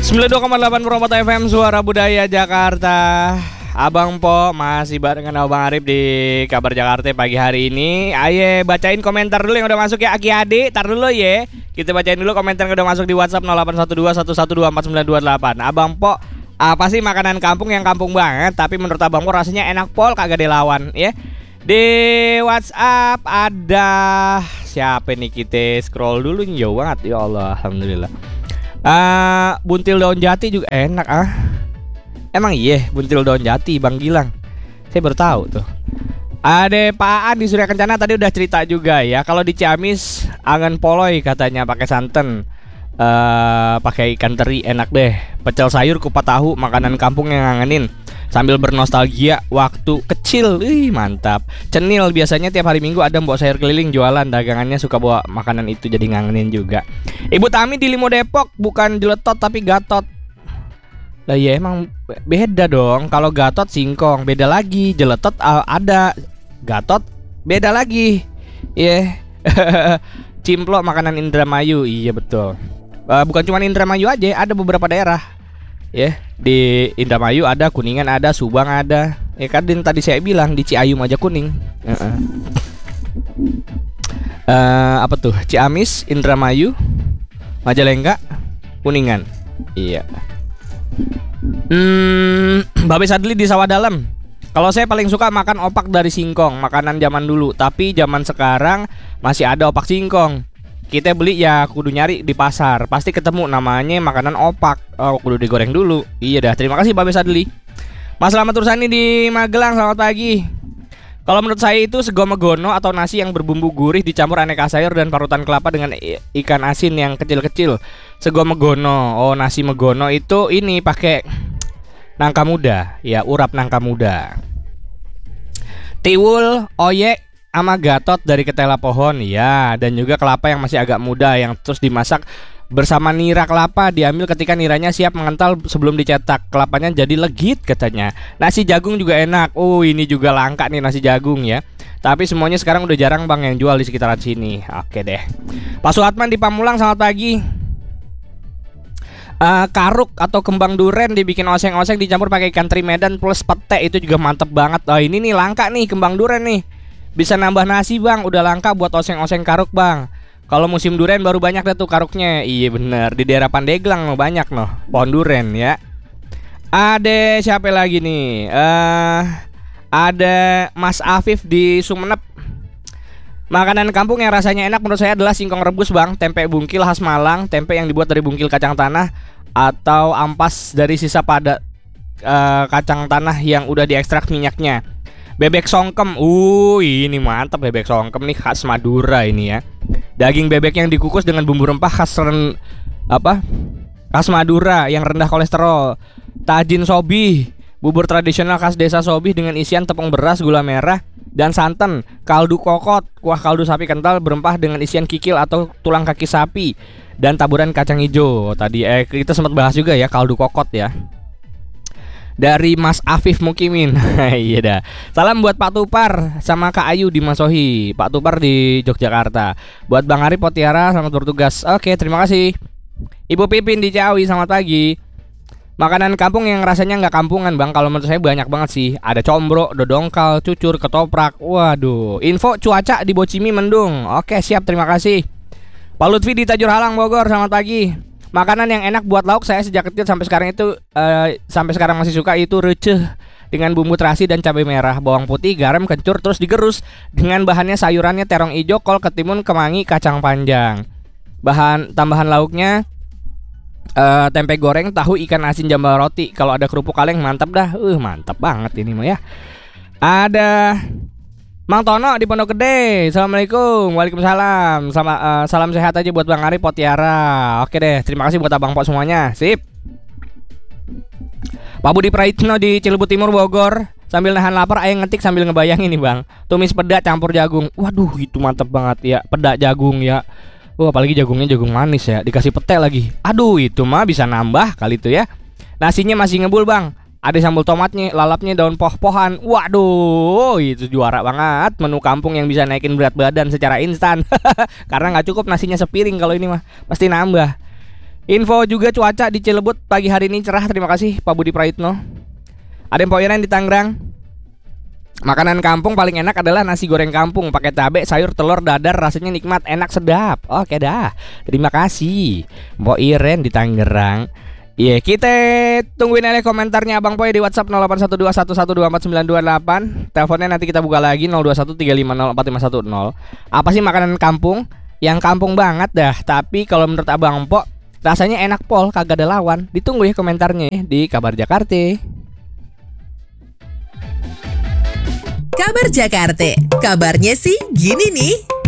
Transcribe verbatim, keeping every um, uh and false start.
sembilan puluh dua koma delapan Promoto F M, Suara Budaya Jakarta. Abang Po masih barengan Abang Arif di Kabar Jakarta pagi hari ini. Ayo bacain komentar dulu yang udah masuk ya Aki Adi. Tar dulu ya. Kita bacain dulu komentar yang udah masuk di WhatsApp nol delapan satu dua satu satu dua empat sembilan dua delapan. Abang Po, apa sih makanan kampung yang kampung banget tapi menurut Abang Po rasanya enak pol kagak dilawan ya? Di WhatsApp ada siapa nih, kita scroll dulu jauh banget ya Allah, alhamdulillah. Uh, buntil daun jati juga enak ah. Emang iya buntil daun jati Bang Gilang, saya baru tahu tuh. Ada Pak Aan di Surya Kencana tadi udah cerita juga ya. Kalau di Ciamis angen poloy katanya pakai santan, uh, pakai ikan teri enak deh. Pecel sayur kupat tahu, makanan kampung yang ngangenin sambil bernostalgia waktu kecil. Ih mantap. Cenil biasanya tiap hari Minggu ada mbok sayur keliling jualan, dagangannya suka bawa makanan itu jadi ngangenin juga. Ibu Tami di Limo Depok bukan jeletot tapi gatot. Lah ya emang beda dong. Kalau gatot singkong beda lagi, jeletot uh, ada, gatot beda lagi. Iya. Yeah. Cimplok makanan Indramayu. Iya betul. Uh, bukan cuma Indramayu aja, ada beberapa daerah. Ya, yeah. Di Indramayu ada, Kuningan ada, Subang ada. Ya kan tadi saya bilang di Ciayum aja kuning. Uh-uh. Uh, apa tuh? Ciamis, Indramayu, Majalengka, Kuningan. Iya. Hmm, Babe Sadli di Sawah Dalam. Kalau saya paling suka makan opak dari singkong, makanan zaman dulu. Tapi zaman sekarang masih ada opak singkong. Kita beli ya kudu nyari di pasar, pasti ketemu namanya makanan opak. Oh, kudu digoreng dulu. Iya dah, terima kasih Babe Sadli. Mas Slamet Tursani di Magelang, selamat pagi. Kalau menurut saya itu sego megono atau nasi yang berbumbu gurih dicampur aneka sayur dan parutan kelapa dengan ikan asin yang kecil-kecil. Sego megono. Oh, nasi megono itu ini pakai nangka muda, ya urap nangka muda. Tiwul, oyek sama gatot dari ketela pohon, ya, dan juga kelapa yang masih agak muda yang terus dimasak bersama nira kelapa, diambil ketika niranya siap mengental sebelum dicetak. Kelapanya jadi legit katanya. Nasi jagung juga enak. Oh, ini juga langka nih nasi jagung ya. Tapi semuanya sekarang udah jarang Bang yang jual di sekitaran sini. Oke deh. Pak Suhatman di Pamulang, selamat pagi. Uh, karuk atau kembang duren dibikin oseng-oseng dicampur pakai ikan teri Medan plus pete, itu juga mantep banget. Oh, ini nih langka nih kembang duren nih. Bisa nambah nasi Bang, udah langka buat oseng-oseng karuk Bang. Kalau musim duren baru banyak deh tuh karuknya. Iya bener, di daerah Pandeglang banyak noh pohon duren ya. Ada siapa lagi nih? Uh, ada Mas Afif di Sumenep. Makanan kampung yang rasanya enak menurut saya adalah singkong rebus Bang, tempe bungkil khas Malang, tempe yang dibuat dari bungkil kacang tanah atau ampas dari sisa pada uh, kacang tanah yang udah diekstrak minyaknya. Bebek songkem, uh ini mantap bebek songkem nih khas Madura ini ya. Daging bebek yang dikukus dengan bumbu rempah khas ren, apa? Khas Madura yang rendah kolesterol. Tajin sobi, bubur tradisional khas desa Sobih dengan isian tepung beras, gula merah, dan santan. Kaldu kokot, kuah kaldu sapi kental berempah dengan isian kikil atau tulang kaki sapi dan taburan kacang hijau. Tadi eh kita sempat bahas juga ya kaldu kokot ya. Dari Mas Afif Mukimin. Iya dah. Salam buat Pak Tupar sama Kak Ayu di Masohi. Pak Tupar di Yogyakarta. Buat Bang Ari Potiara, selamat bertugas. Oke, terima kasih. Ibu Pipin di Ciawi, selamat pagi. Makanan kampung yang rasanya nggak kampungan Bang, kalau menurut saya banyak banget sih. Ada combro, dodongkal, cucur, ketoprak. Waduh. Info cuaca di Bocimi mendung. Oke, siap, terima kasih. Pak Lutfi di Tajur Halang, Bogor, selamat pagi. Makanan yang enak buat lauk saya sejak kecil sampai sekarang itu uh, sampai sekarang masih suka itu receh dengan bumbu terasi dan cabai merah, bawang putih, garam, kencur, terus digerus dengan bahannya sayurannya terong ijo, kol, ketimun, kemangi, kacang panjang. Bahan tambahan lauknya uh, tempe goreng, tahu, ikan asin, jambal roti. Kalau ada kerupuk kaleng mantap dah. Uh mantap banget ini mah ya. Ada Mang Tono di Pondok Gede. Assalamualaikum. Waalaikumsalam. Sama uh, salam sehat aja buat Bang Ari Potiara. Oke deh, terima kasih buat Abang Pok semuanya. Sip. Pak Budi Praitno di Cilebut Timur, Bogor. Sambil nahan lapar, ayo ngetik sambil ngebayangin nih Bang. Tumis peda campur jagung. Waduh, itu mantep banget ya. Peda jagung ya. Wah, apalagi jagungnya jagung manis ya. Dikasih pete lagi. Aduh, itu mah bisa nambah kali itu ya. Nasinya masih ngebul Bang. Ada sambal tomatnya, lalapnya daun poh-pohan. Waduh, itu juara banget. Menu kampung yang bisa naikin berat badan secara instan. Karena nggak cukup nasinya sepiring kalau ini mah, pasti nambah. Info juga cuaca di Cilebut pagi hari ini cerah. Terima kasih Pak Budi Praitno. Ada yang poiran di Tangerang. Makanan kampung paling enak adalah nasi goreng kampung pakai cabai, sayur, telur, dadar, rasanya nikmat, enak, sedap. Oke dah. Terima kasih Mbok Iren di Tangerang. Iya, yeah, kita tungguin aja komentarnya Abang Poy di WhatsApp nol delapan satu dua satu satu dua empat sembilan dua delapan. Teleponnya nanti kita buka lagi nol dua satu tiga lima nol empat lima satu nol. Apa sih makanan kampung? Yang kampung banget dah, tapi kalau menurut Abang Po rasanya enak pol, kagak ada lawan. Ditunggu ya komentarnya di Kabar Jakarta. Kabar Jakarta, kabarnya sih gini nih.